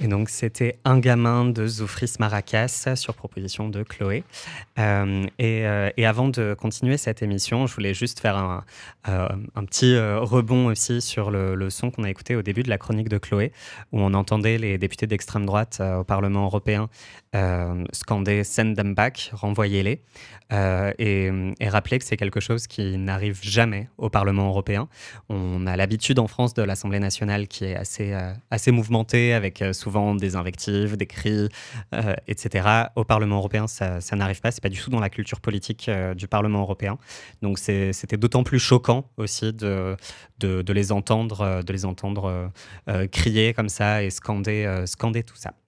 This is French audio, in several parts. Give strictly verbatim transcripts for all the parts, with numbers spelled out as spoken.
Et donc, c'était Un gamin de Zoufris Maracas sur proposition de Chloé. Euh, et, euh, et avant de continuer cette émission, je voulais juste faire un, euh, un petit euh, rebond aussi sur le, le son qu'on a écouté au début de la chronique de Chloé, où on entendait les députés d'extrême droite euh, au Parlement européen euh, scander « Send them back », renvoyez-les, euh, et, et rappeler que c'est quelque chose qui n'arrive jamais au Parlement européen. On a l'habitude en France de l'Assemblée nationale qui est assez, euh, assez mouvementée, avec euh, souvent des invectives, des cris, euh, et cetera. Au Parlement européen, ça, ça n'arrive pas. C'est pas du tout dans la culture politique euh, du Parlement européen. Donc c'est, c'était d'autant plus choquant aussi de, de, de les entendre, de les entendre euh, euh, crier comme ça et scander, euh, scander tout ça.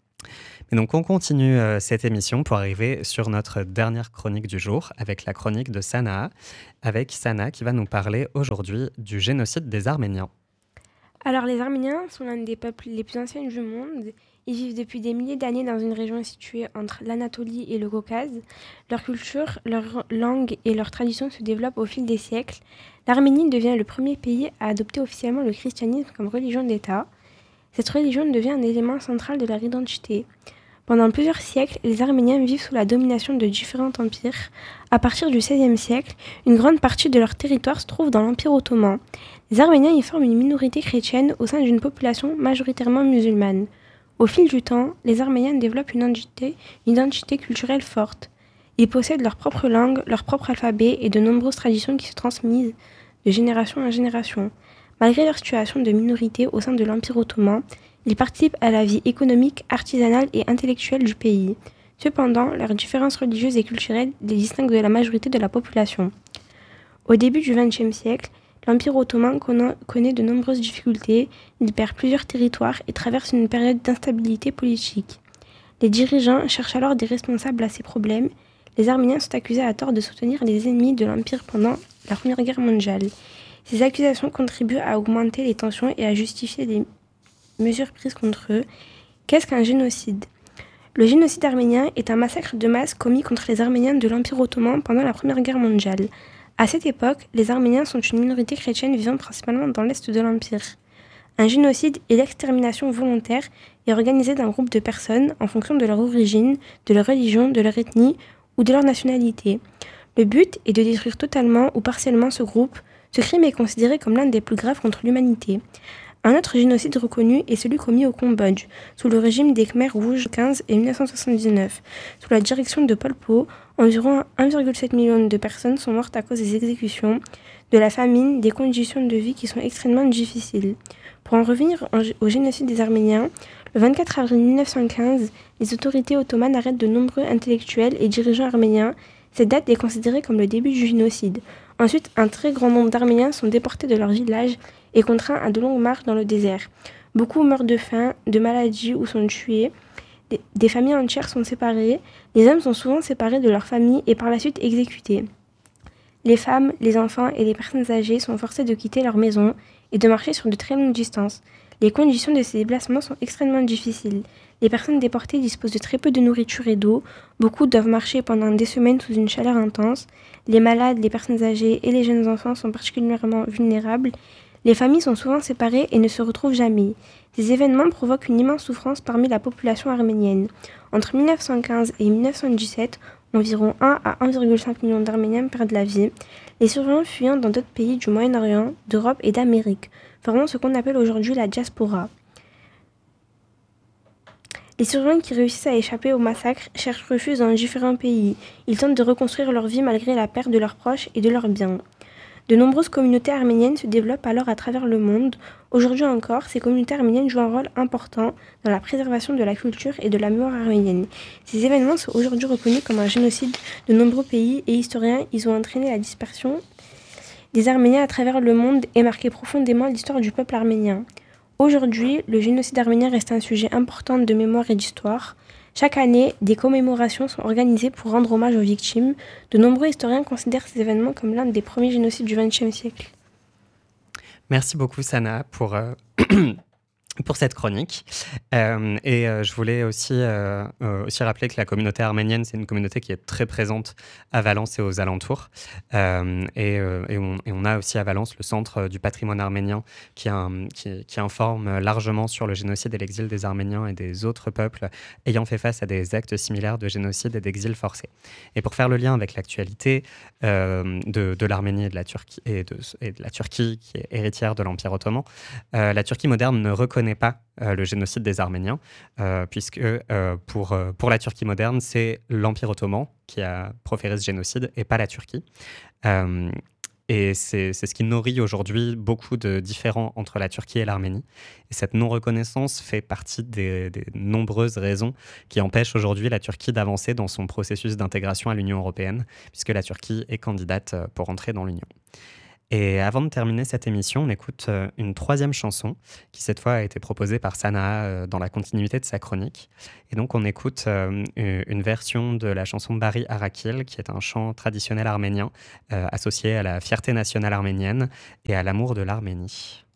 Et donc on continue euh, cette émission pour arriver sur notre dernière chronique du jour, avec la chronique de Sanaa, avec Sana qui va nous parler aujourd'hui du génocide des Arméniens. Alors les Arméniens sont l'un des peuples les plus anciens du monde. Ils vivent depuis des milliers d'années dans une région située entre l'Anatolie et le Caucase. Leur culture, leur langue et leur tradition se développent au fil des siècles. L'Arménie devient le premier pays à adopter officiellement le christianisme comme religion d'État. Cette religion devient un élément central de leur identité. Pendant plusieurs siècles, les Arméniens vivent sous la domination de différents empires. À partir du seizième siècle, une grande partie de leur territoire se trouve dans l'Empire ottoman. Les Arméniens y forment une minorité chrétienne au sein d'une population majoritairement musulmane. Au fil du temps, les Arméniens développent une identité, une identité culturelle forte. Ils possèdent leur propre langue, leur propre alphabet et de nombreuses traditions qui se transmettent de génération en génération. Malgré leur situation de minorité au sein de l'Empire ottoman, ils participent à la vie économique, artisanale et intellectuelle du pays. Cependant, leurs différences religieuses et culturelles les distinguent de la majorité de la population. Au début du vingtième siècle, l'Empire ottoman connaît de nombreuses difficultés, il perd plusieurs territoires et traverse une période d'instabilité politique. Les dirigeants cherchent alors des responsables à ces problèmes. Les Arméniens sont accusés à tort de soutenir les ennemis de l'Empire pendant la Première Guerre mondiale. Ces accusations contribuent à augmenter les tensions et à justifier les mesures prises contre eux. Qu'est-ce qu'un génocide ? Le génocide arménien est un massacre de masse commis contre les Arméniens de l'Empire ottoman pendant la Première Guerre mondiale. À cette époque, les Arméniens sont une minorité chrétienne vivant principalement dans l'est de l'Empire. Un génocide est l'extermination volontaire et organisée d'un groupe de personnes en fonction de leur origine, de leur religion, de leur ethnie ou de leur nationalité. Le but est de détruire totalement ou partiellement ce groupe. Ce crime est considéré comme l'un des plus graves contre l'humanité. Un autre génocide reconnu est celui commis au Cambodge, sous le régime des Khmers rouges quinze et dix-neuf cent soixante-dix-neuf. Sous la direction de Pol Pot, environ un virgule sept million de personnes sont mortes à cause des exécutions, de la famine, des conditions de vie qui sont extrêmement difficiles. Pour en revenir au génocide des Arméniens, le vingt-quatre avril mille neuf cent quinze, les autorités ottomanes arrêtent de nombreux intellectuels et dirigeants arméniens. Cette date est considérée comme le début du génocide. Ensuite, un très grand nombre d'Arméniens sont déportés de leur village et contraints à de longues marches dans le désert. Beaucoup meurent de faim, de maladies ou sont tués. Des, des familles entières sont séparées. Les hommes sont souvent séparés de leur famille et par la suite exécutés. Les femmes, les enfants et les personnes âgées sont forcés de quitter leur maison et de marcher sur de très longues distances. Les conditions de ces déplacements sont extrêmement difficiles. Les personnes déportées disposent de très peu de nourriture et d'eau. Beaucoup doivent marcher pendant des semaines sous une chaleur intense. Les malades, les personnes âgées et les jeunes enfants sont particulièrement vulnérables. Les familles sont souvent séparées et ne se retrouvent jamais. Ces événements provoquent une immense souffrance parmi la population arménienne. Entre mille neuf cent quinze et mille neuf cent dix-sept, environ un à un virgule cinq million d'Arméniens perdent la vie. Les survivants fuyant dans d'autres pays du Moyen-Orient, d'Europe et d'Amérique, formant ce qu'on appelle aujourd'hui la diaspora. Les survivants qui réussissent à échapper au massacre cherchent refuge dans différents pays. Ils tentent de reconstruire leur vie malgré la perte de leurs proches et de leurs biens. De nombreuses communautés arméniennes se développent alors à travers le monde. Aujourd'hui encore, ces communautés arméniennes jouent un rôle important dans la préservation de la culture et de la mémoire arménienne. Ces événements sont aujourd'hui reconnus comme un génocide de nombreux pays et historiens. Ils ont entraîné la dispersion des Arméniens à travers le monde et marqué profondément l'histoire du peuple arménien. Aujourd'hui, le génocide arménien reste un sujet important de mémoire et d'histoire. Chaque année, des commémorations sont organisées pour rendre hommage aux victimes. De nombreux historiens considèrent ces événements comme l'un des premiers génocides du vingtième siècle. Merci beaucoup, Sana, pour, euh, pour cette chronique. Euh, et euh, je voulais aussi, euh, euh, aussi rappeler que la communauté arménienne, c'est une communauté qui est très présente à Valence et aux alentours. Euh, et, euh, et, on, et on a aussi à Valence le Centre du patrimoine arménien qui, a, qui, qui informe largement sur le génocide et l'exil des Arméniens et des autres peuples ayant fait face à des actes similaires de génocide et d'exil forcé. Et pour faire le lien avec l'actualité euh, de, de l'Arménie et de la Turquie, et de, et de la Turquie qui est héritière de l'Empire ottoman, euh, la Turquie moderne ne reconnaît pas euh, le génocide des Arméniens, euh, puisque euh, pour, euh, pour la Turquie moderne, c'est l'Empire ottoman qui a proféré ce génocide et pas la Turquie. Euh, et c'est, c'est ce qui nourrit aujourd'hui beaucoup de différends entre la Turquie et l'Arménie. Et cette non-reconnaissance fait partie des, des nombreuses raisons qui empêchent aujourd'hui la Turquie d'avancer dans son processus d'intégration à l'Union européenne, puisque la Turquie est candidate pour entrer dans l'Union. Et avant de terminer cette émission, on écoute euh, une troisième chanson qui cette fois a été proposée par Sanaa euh, dans la continuité de sa chronique. Et donc on écoute euh, une version de la chanson Bari Arakil, qui est un chant traditionnel arménien euh, associé à la fierté nationale arménienne et à l'amour de l'Arménie.